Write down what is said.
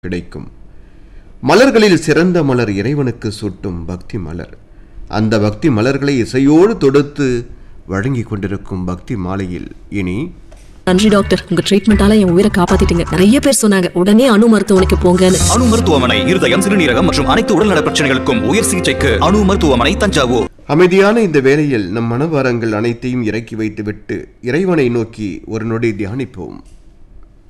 கிடைக்கும். மலர்களில் சிறந்த மலர் இறைவனுக்கு சூட்டும் பக்தி மலர். அந்த பக்தி மலர்களை இசையோடு தொடுத்து வழங்கி கொண்டிருக்கும் பக்தி மாலையில் இனி நன்றி டாக்டர், உங்க ட்ரீட்மெண்டால என் உயிரை காப்பாத்திட்டீங்க. நிறைய பேர் சொன்னாங்க உடனே அணு மருத்துவமனைக்கு போங்கன்னு. அணு மருத்துவமனை இருதயம், சிறுநீரகம் மற்றும் அனைத்து உடல்நல பிரச்சனைகளுக்கும் உயர் சிகிச்சைக்கு அணு மருத்துவமனை, தஞ்சாவூர். அமைதியான இந்த வேளையில் நம் மனவாரங்கள் அனைத்தையும் இறக்கி வைத்துவிட்டு இறைவனை நோக்கி ஒரு நொடி தியானிப்போம்.